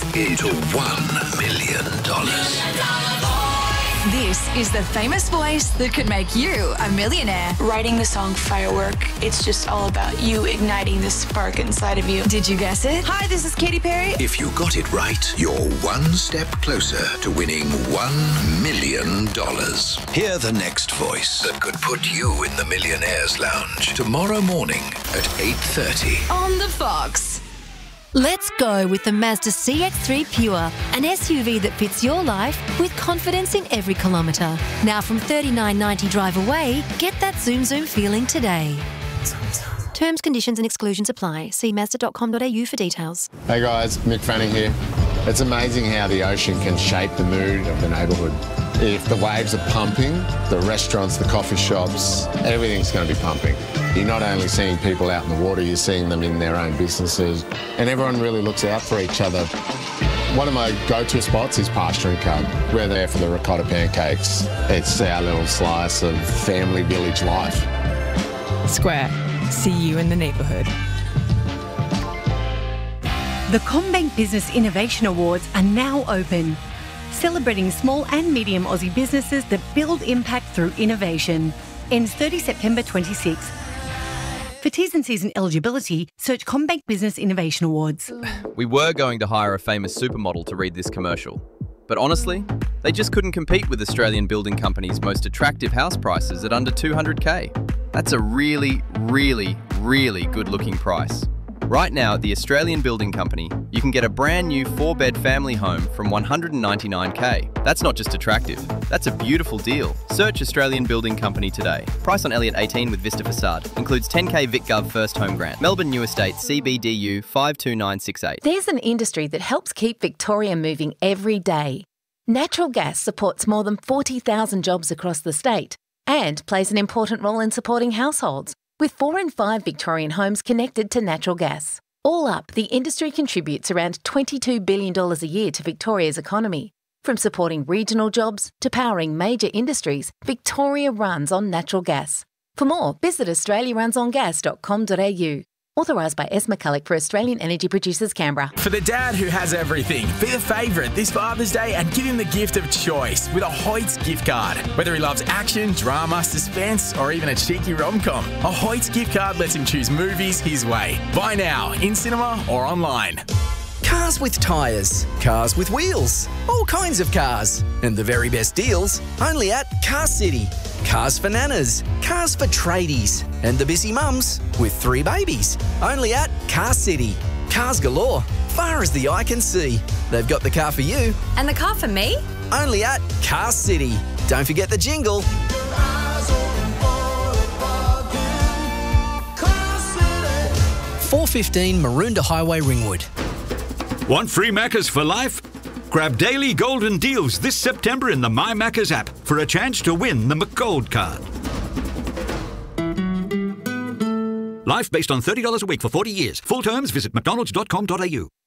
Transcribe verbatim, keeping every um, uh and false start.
into one million dollars. This is the famous voice that could make you a millionaire. Writing the song Firework, it's just all about you igniting the spark inside of you. Did you guess it? Hi, this is Katy Perry. If you got it right, you're one step closer to winning one million dollars. Hear the next voice that could put you in the Millionaires Lounge tomorrow morning at eight thirty. On the Fox. Let's go with the Mazda C X three Pure, an S U V that fits your life with confidence in every kilometre. Now from thirty-nine ninety drive away, get that zoom zoom feeling today. Terms, conditions and exclusions apply. See mazda dot com dot a u for details. Hey guys, Mick Fanning here. It's amazing how the ocean can shape the mood of the neighbourhood. If the waves are pumping, the restaurants, the coffee shops, everything's going to be pumping. You're not only seeing people out in the water, you're seeing them in their own businesses, and everyone really looks out for each other. One of my go-to spots is Pasture and Cub. We're there for the ricotta pancakes. It's our little slice of family village life. Square. See you in the neighbourhood. The CommBank Business Innovation Awards are now open, celebrating small and medium Aussie businesses that build impact through innovation. Ends thirtieth September twenty-sixth. For T's and C's and eligibility, search CommBank Business Innovation Awards. We were going to hire a famous supermodel to read this commercial, but honestly, they just couldn't compete with Australian building companies' most attractive house prices at under two hundred K. That's a really, really, really good-looking price. Right now at the Australian Building Company, you can get a brand new four-bed family home from one hundred ninety-nine K. That's not just attractive, that's a beautiful deal. Search Australian Building Company today. Price on Elliott eighteen with Vista Facade. Includes ten K VicGov First Home Grant. Melbourne New Estate C B D U five two nine six eight. There's an industry that helps keep Victoria moving every day. Natural gas supports more than forty thousand jobs across the state and plays an important role in supporting households, with four in five Victorian homes connected to natural gas. All up, the industry contributes around twenty-two billion dollars a year to Victoria's economy. From supporting regional jobs to powering major industries, Victoria runs on natural gas. For more, visit australia runs on gas dot com dot a u. Authorised by S. McCulloch for Australian Energy Producers, Canberra. For the dad who has everything, be the favourite this Father's Day and give him the gift of choice with a Hoyts gift card. Whether he loves action, drama, suspense or even a cheeky rom-com, a Hoyts gift card lets him choose movies his way. Buy now, in cinema or online. Cars with tyres, cars with wheels, all kinds of cars. And the very best deals, only at Car City. Cars for nanas, cars for tradies, and the busy mums with three babies. Only at Car City. Cars galore, far as the eye can see. They've got the car for you. And the car for me? Only at Car City. Don't forget the jingle. four fifteen Maroondah Highway, Ringwood. Want free Maccas for life? Grab daily golden deals this September in the My Maccas app for a chance to win the McGold card. Life based on thirty dollars a week for forty years. Full terms, visit mcdonalds dot com dot a u.